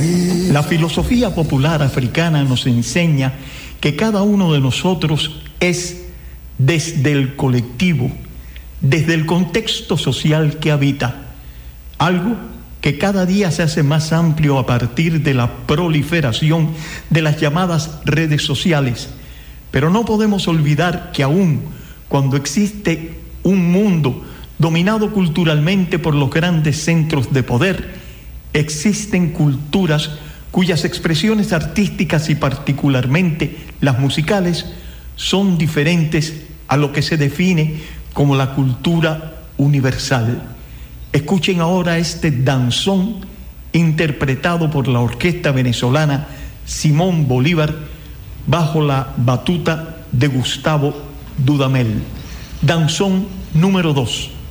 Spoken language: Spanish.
La filosofía popular africana nos enseña que cada uno de nosotros es desde el colectivo, desde el contexto social que habita, algo que cada día se hace más amplio a partir de la proliferación de las llamadas redes sociales. Pero no podemos olvidar que aún cuando existe un mundo dominado culturalmente por los grandes centros de poder, existen culturas cuyas expresiones artísticas y particularmente las musicales son diferentes a lo que se define como la cultura universal. Escuchen ahora este danzón interpretado por la orquesta venezolana Simón Bolívar bajo la batuta de Gustavo Dudamel. Danzón número 2.